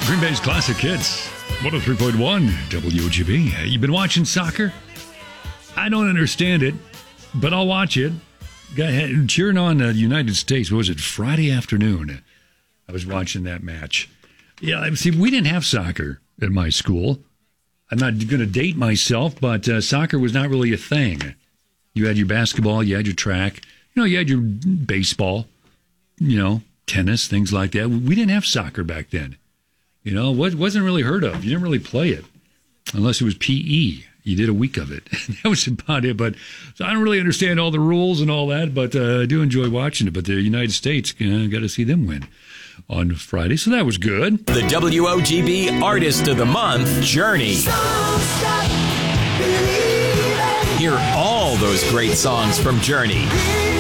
Green Bay's Classic Hits, 103.1 WOGB. You've been watching soccer? I don't understand it, but I'll watch it. Cheering on the United States. What was it, Friday afternoon? I was watching that match. Yeah, see, we didn't have soccer at my school. I'm not going to date myself, but soccer was not really a thing. You had your basketball, you had your track, you had your baseball, tennis, things like that. We didn't have soccer back then. Wasn't really heard of. You didn't really play it unless it was PE. You did a week of it. That was about it. But so I don't really understand all the rules and all that, but I do enjoy watching it. But the United States, got to see them win on Friday. So that was good. The WOGB Artist of the Month, Journey. Hear all those great songs from Journey.